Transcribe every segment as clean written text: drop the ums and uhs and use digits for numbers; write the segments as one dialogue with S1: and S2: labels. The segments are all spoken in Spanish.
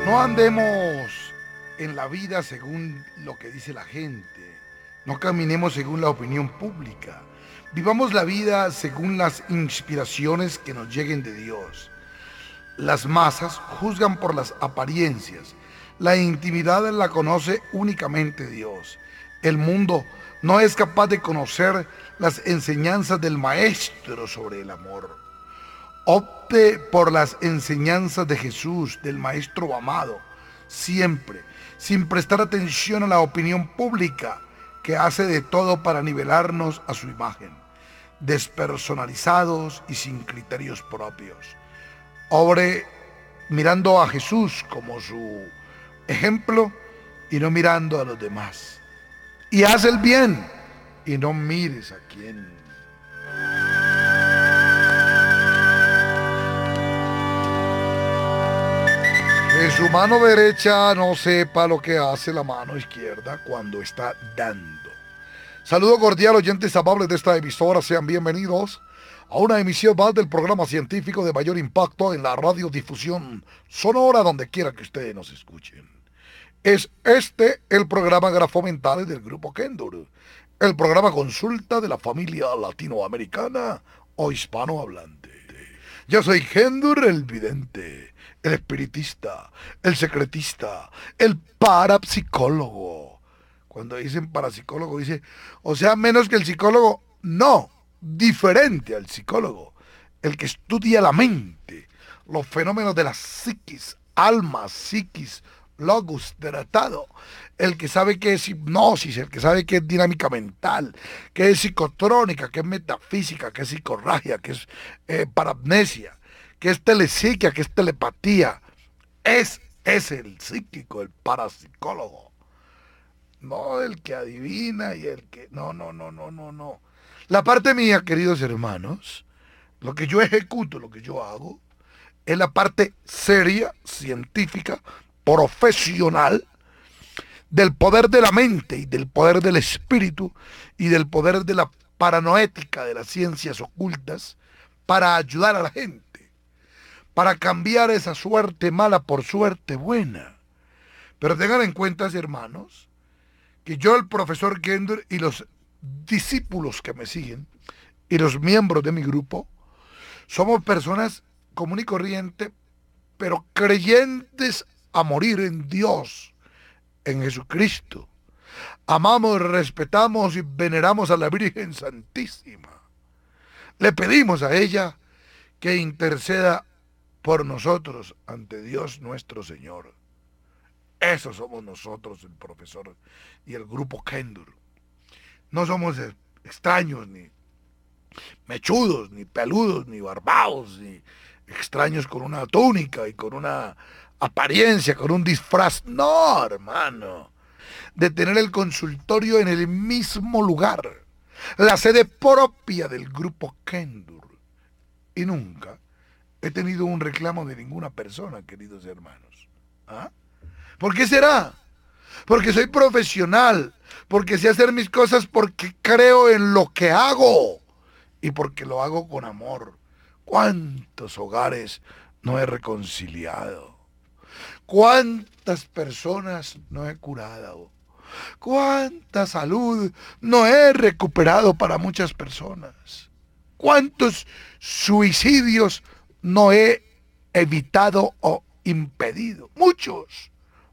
S1: No andemos en la vida según lo que dice la gente. No caminemos según la opinión pública. Vivamos la vida según las inspiraciones que nos lleguen de Dios. Las masas juzgan por las apariencias. La intimidad la conoce únicamente Dios. El mundo no es capaz de conocer las enseñanzas del Maestro sobre el amor. Opte por las enseñanzas de Jesús, del Maestro amado, siempre, sin prestar atención a la opinión pública que hace de todo para nivelarnos a su imagen, despersonalizados y sin criterios propios. Obre mirando a Jesús como su ejemplo y no mirando a los demás. Y haz el bien y no mires a quién. Que su mano derecha no sepa lo que hace la mano izquierda cuando está dando. Saludo cordial, oyentes amables de esta emisora, sean bienvenidos a una emisión más del programa científico de mayor impacto en la radiodifusión sonora donde quiera que ustedes nos escuchen. Es este el programa Grafomentales del Grupo Kendur, el programa consulta de la familia latinoamericana o hispanohablante. Yo soy Kendur el vidente, el espiritista, el secretista, el parapsicólogo. Cuando dicen parapsicólogo, dice, o sea, menos que el psicólogo, no, diferente al psicólogo, el que estudia la mente, los fenómenos de la psiquis, alma, psiquis, logos, tratado, el que sabe qué es hipnosis, el que sabe qué es dinámica mental, qué es psicotrónica, qué es metafísica, qué es psicorragia, qué es parapnesia, qué es telepsiquia, qué es telepatía. Es el psíquico, el parapsicólogo. No el que adivina y el que... No. La parte mía, queridos hermanos, lo que yo ejecuto, lo que yo hago, es la parte seria, científica, profesional, del poder de la mente y del poder del espíritu y del poder de la paranoética de las ciencias ocultas para ayudar a la gente, para cambiar esa suerte mala por suerte buena. Pero tengan en cuenta, hermanos, que yo, el profesor Kendur y los discípulos que me siguen y los miembros de mi grupo somos personas común y corriente, pero creyentes a morir en Dios, en Jesucristo. Amamos, respetamos y veneramos a la Virgen Santísima. Le pedimos a ella que interceda por nosotros ante Dios nuestro Señor. Eso somos nosotros, el profesor y el grupo Kendur. No somos extraños, ni mechudos, ni peludos, ni barbados, ni extraños con una túnica y con una apariencia, con un disfraz. No, hermano. De tener el consultorio en el mismo lugar, la sede propia del grupo Kendur. Y nunca he tenido un reclamo de ninguna persona, queridos hermanos. ¿Ah? ¿Por qué será? Porque soy profesional, porque sé hacer mis cosas, porque creo en lo que hago y porque lo hago con amor. ¿Cuántos hogares no he reconciliado? ¿Cuántas personas no he curado? ¿Cuánta salud no he recuperado para muchas personas? ¿Cuántos suicidios no he evitado o impedido? Muchos.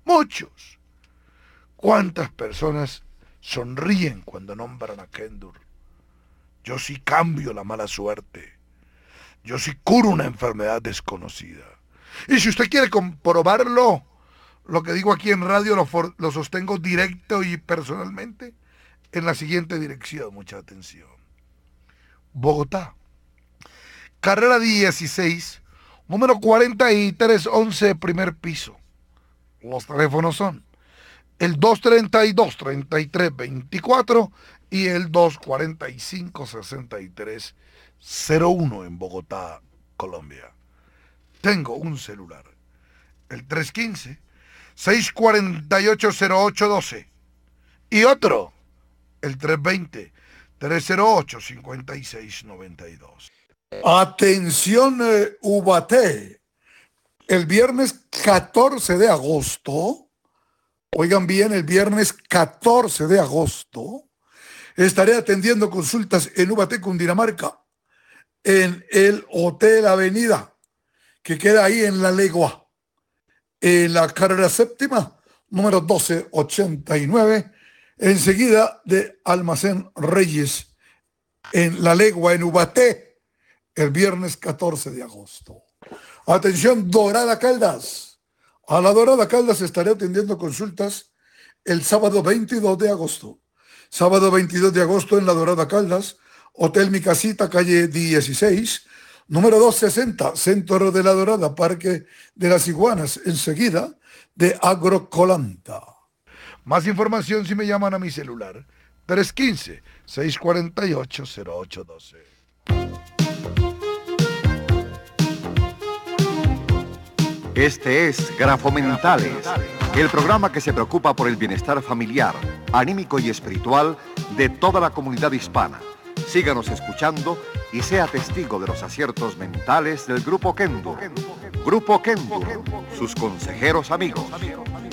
S1: ¿Cuántas personas sonríen cuando nombran a Kendur? Yo sí cambio la mala suerte. Yo sí curo una enfermedad desconocida. Y si usted quiere comprobarlo, lo que digo aquí en radio lo sostengo directo y personalmente en la siguiente dirección. Mucha atención. Bogotá. Carrera 16, número 4311, primer piso. Los teléfonos son el 232-3324 y el 245-6301 en Bogotá, Colombia. Tengo un celular, el 315-648-0812 y otro, el 320-308-5692. Atención, Ubaté. El viernes 14 de agosto, oigan bien, el viernes 14 de agosto, estaré atendiendo consultas en Ubaté, Cundinamarca, en el Hotel Avenida, que queda ahí en La Legua, en la carrera séptima, número 1289, enseguida de Almacén Reyes, en La Legua, en Ubaté, el viernes 14 de agosto. Atención, Dorada Caldas. A la Dorada Caldas estaré atendiendo consultas el sábado 22 de agosto. Sábado 22 de agosto en la Dorada Caldas, Hotel Mi Casita, calle 16, número 260, Centro de la Dorada, Parque de las Iguanas, enseguida de Agrocolanta. Más información si me llaman a mi celular, 315-648-0812.
S2: Este es Grafomentales, el programa que se preocupa por el bienestar familiar, anímico y espiritual de toda la comunidad hispana. Síganos escuchando y sea testigo de los aciertos mentales del Grupo Kendo. Grupo Kendo, sus consejeros amigos.